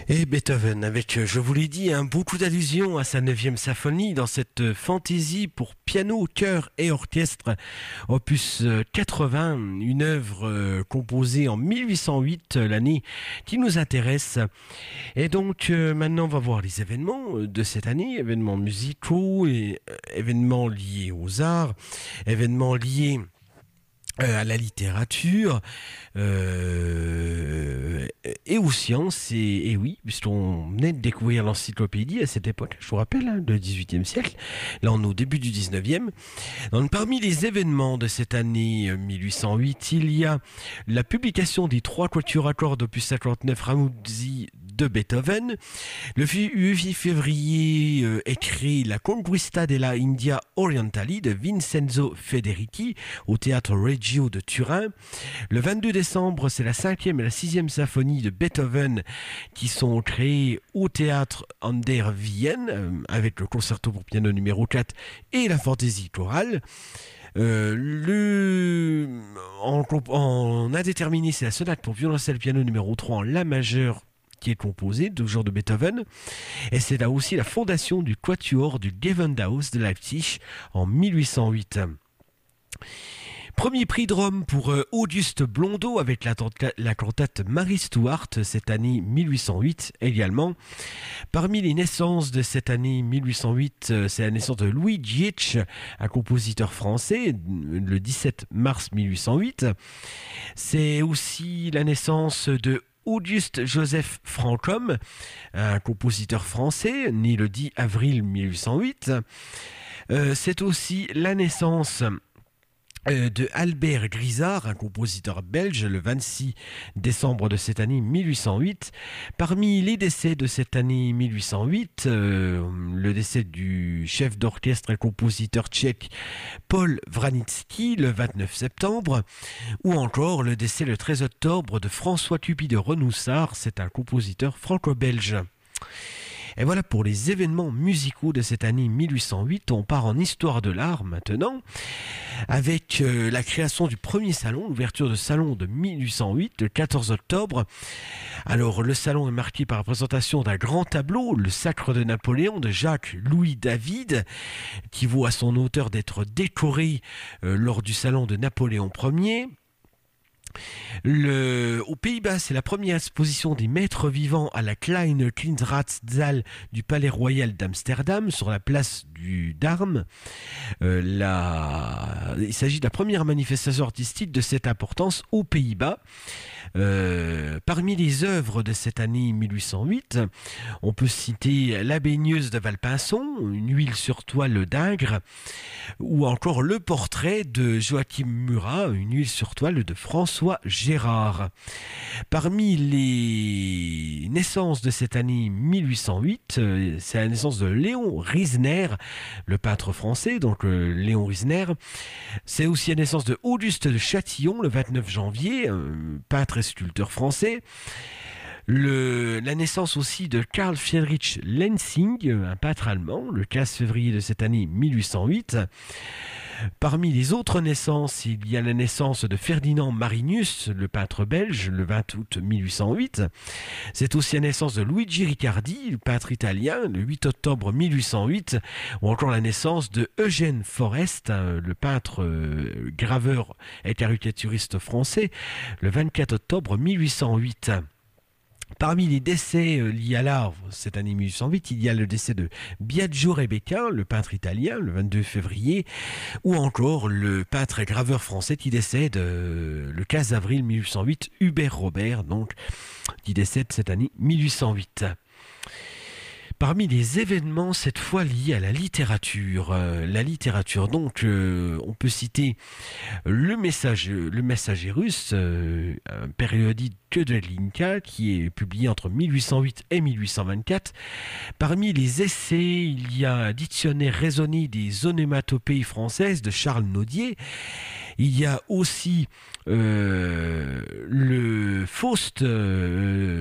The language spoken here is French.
Et Beethoven, avec, je vous l'ai dit, beaucoup d'allusions à sa neuvième symphonie dans cette fantaisie pour piano, chœur et orchestre, opus 80, une œuvre composée en 1808, l'année qui nous intéresse. Et donc maintenant on va voir les événements de cette année, événements musicaux, et, événements liés aux arts, événements liés à la littérature et aux sciences. Et oui, puisqu'on venait de découvrir l'encyclopédie à cette époque, je vous rappelle, le XVIIIe siècle, là on est au début du XIXe. Donc, parmi les événements de cette année 1808, il y a la publication des trois quatuors à cordes opus 59 Ramuzzi de Beethoven. Le 8 février est créée la Conquista della India Orientali de Vincenzo Federici au théâtre Reggio de Turin. Le 22 décembre, c'est la 5e et la 6e symphonie de Beethoven qui sont créées au théâtre an der Wien avec le concerto pour piano numéro 4 et la fantaisie chorale. En indéterminé, c'est la sonate pour violoncelle piano numéro 3 en la majeure qui est composée de genre de Beethoven, et c'est là aussi la fondation du quatuor du Gewandhaus de Leipzig en 1808. Premier prix de Rome pour Auguste Blondeau avec la cantate Marie Stuart cette année 1808 également. Parmi les naissances de cette année 1808, c'est la naissance de Louis Gietsch, un compositeur français, le 17 mars 1808. C'est aussi la naissance de Auguste Joseph Franchomme, un compositeur français, né le 10 avril 1808. C'est aussi la naissance de Albert Grisard, un compositeur belge, le 26 décembre de cette année 1808. Parmi les décès de cette année 1808, le décès du chef d'orchestre et compositeur tchèque Paul Vranitzky le 29 septembre, ou encore le décès le 13 octobre de François Cupid de Renoussard, c'est un compositeur franco-belge. Et voilà pour les événements musicaux de cette année 1808. On part en histoire de l'art maintenant, avec la création du premier salon, l'ouverture de salon de 1808, le 14 octobre. Alors le salon est marqué par la présentation d'un grand tableau, le Sacre de Napoléon de Jacques-Louis David, qui vaut à son auteur d'être décoré lors du salon de Napoléon Ier. Aux Pays-Bas, c'est la première exposition des maîtres vivants à la Kleine Kunstratszaal du Palais Royal d'Amsterdam, sur la place du Darm. Il s'agit de la première manifestation artistique de cette importance aux Pays-Bas. Parmi les œuvres de cette année 1808, on peut citer La baigneuse de Valpinçon, une huile sur toile d'Ingres, ou encore Le portrait de Joachim Murat, une huile sur toile de François Gérard. Parmi les naissances de cette année 1808, c'est la naissance de Léon Riesner, le peintre français, donc Léon Riesner. C'est aussi la naissance de Auguste de Châtillon, le 29 janvier, peintre et sculpteur français. La naissance aussi de Karl Friedrich Lensing, un peintre allemand, le 15 février de cette année 1808. Parmi les autres naissances, il y a la naissance de Ferdinand Marinus, le peintre belge, le 20 août 1808. C'est aussi la naissance de Luigi Riccardi, le peintre italien, le 8 octobre 1808. Ou encore la naissance de Eugène Forest, le peintre graveur et caricaturiste français, le 24 octobre 1808. Parmi les décès liés à l'art cette année 1808, il y a le décès de Biagio Rebecca, le peintre italien, le 22 février, ou encore le peintre et graveur français qui décède le 15 avril 1808, Hubert Robert, donc, qui décède cette année 1808. Parmi les événements cette fois liés à la littérature, donc on peut citer le Messager russe, un périodique de Linka qui est publié entre 1808 et 1824. Parmi les essais, il y a un dictionnaire raisonné des onomatopées françaises de Charles Nodier. Il y a aussi le Faust